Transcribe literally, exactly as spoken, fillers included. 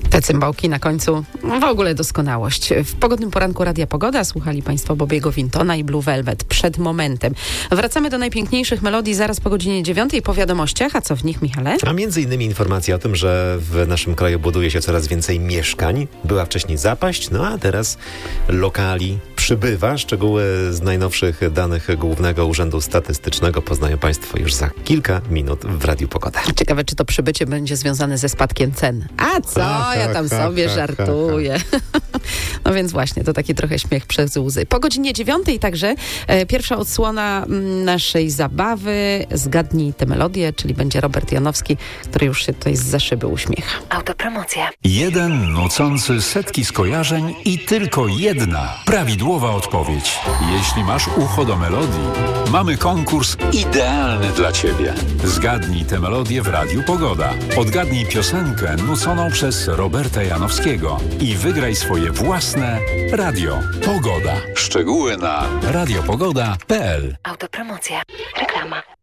Te cymbałki na końcu, w ogóle doskonałość. W pogodnym poranku Radia Pogoda słuchali Państwo Bobiego Wintona i Blue Velvet przed momentem. Wracamy do najpiękniejszych melodii zaraz po godzinie dziewiątej po wiadomościach. A co w nich, Michale? A między innymi informacja o tym, że w naszym kraju buduje się coraz więcej mieszkań. Była wcześniej zapaść, no a teraz lokali przybywa. Szczegóły z najnowszych danych Głównego Urzędu Statystycznego poznają Państwo już za kilka minut w Radiu Pogoda. Ciekawe, czy to przybycie będzie związane ze spadkiem cen. A co? Ha, Ja tam ha, sobie ha, żartuję. Ha, ha. No więc właśnie, to taki trochę śmiech przez łzy. Po godzinie dziewiątej także e, pierwsza odsłona m, naszej zabawy. Zgadnij tę melodię, czyli będzie Robert Janowski, który już się tutaj zza szyby uśmiecha. Autopromocja. Jeden nucący setki skojarzeń i tylko jedna prawidłowa odpowiedź. Jeśli masz ucho do melodii, mamy konkurs idealny dla Ciebie. Zgadnij tę melodię w Radiu Pogoda. Odgadnij piosenkę nuconą przez Roberta Janowskiego i wygraj swoje własne Radio Pogoda. Szczegóły na radiopogoda kropka p l. Autopromocja. Reklama.